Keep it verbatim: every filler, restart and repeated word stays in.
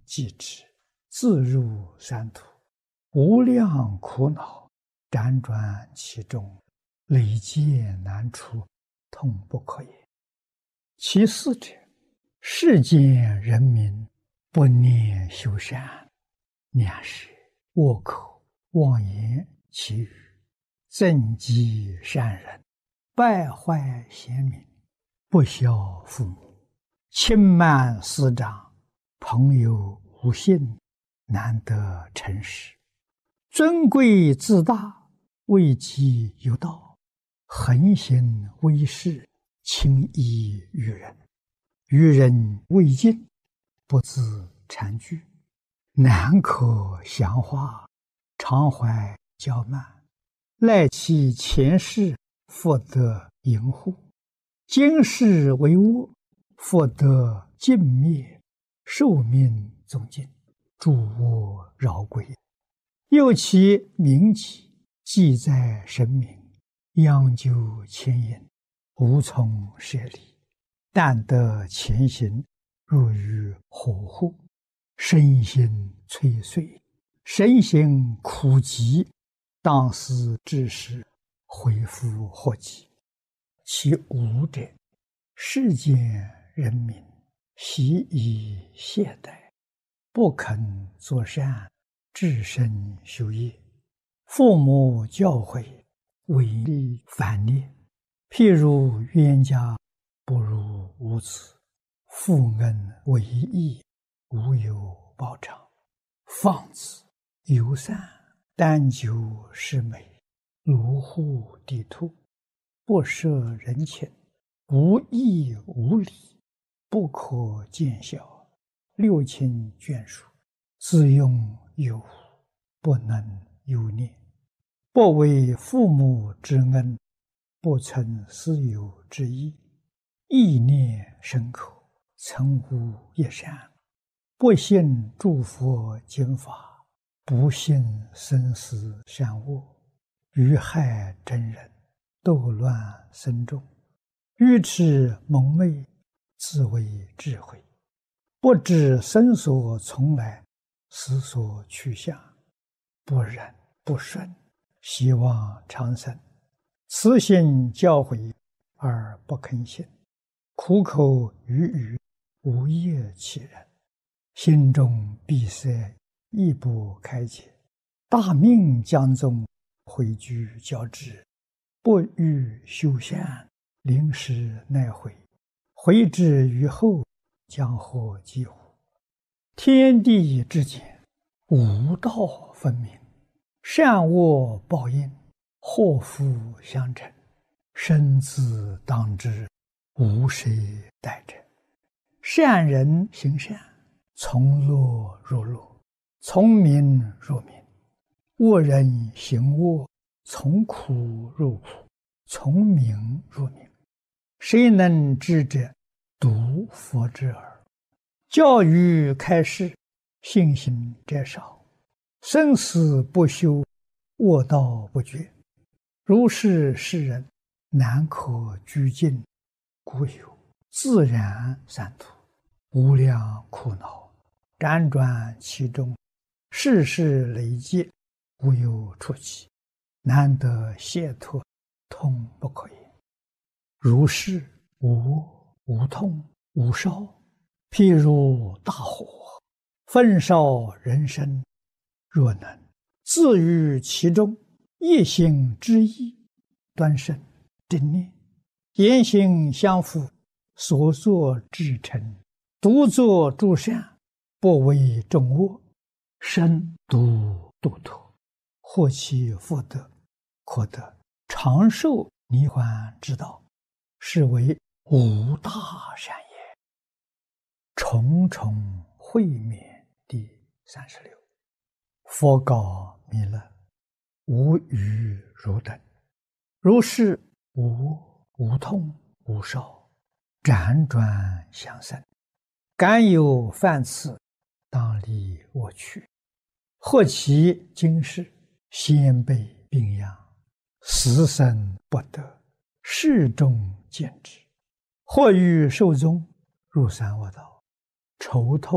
继之，自入三途，无量苦恼，辗转其中，累劫难出，痛不可言。其四者，世间人民不念修善，两舌恶口妄言绮语，增击善人，败坏贤民，不孝父母，轻慢师长，朋友无信，难得诚实，尊贵自大，位极有道，横行威势，轻易于人，于人未尽，不自惭惧，难可详化，常怀骄慢，赖其前世复得淫护，今世为恶，复得尽灭，寿命终尽，诸恶饶归。又其名己，记在神明，央究牵引，无从舍离，但得前行，入于火户，身心摧碎，身心苦极，当思之时，恢复祸及。其五者，世间人民习以懈怠，不肯作善，至身修业，父母教诲，违逆反逆，譬如冤家不如无子，父恩为义，无有报偿，放子游散，单求是美，卢户地兔，不摄人情，无义无礼，不可见效，六亲眷属，自用有无，不能有念，不为父母之恩，不存私有之意，意念深刻，曾无一善，不信诸佛经法，不信生死善恶，于害真人，斗乱僧众，愚痴蒙昧，自为智慧，不知生所从来，死所去向，不忍不顺，希望长生，慈心教诲而不肯信，苦口语语，无业其人，心中闭塞，亦不开解，大命将终，毁居交织，不欲修善，临时奈悔，悔之于后，将获几乎？天地之间，无道分明，善恶报应，祸福相承，生自当之，无谁代者。善人行善，从乐入乐，从名入名；恶人行恶，从苦入苦，从名入名。谁能知者？独佛之耳。教育开示，信心者少，生死不休，恶道不绝。如是世人，难可居尽，故有自然三途，无量苦恼，辗转其中，世事累劫，无有出期，难得解脱，痛不可言。如是无无痛无烧，譬如大火，焚烧人身，若能自于其中，一心之意，端慎正念，言行相符，所作至诚，独作诸善，不为众恶，身独度脱，获其福德，可得长寿涅槃之道，是为无大善也。重重会面第三十六。佛告弥勒：无余如等，如是无无痛无烧，辗转相生，敢有犯次，当离我去。或其今世，先辈病殃，死生不得，世众见之；或欲寿终，入三恶道，愁痛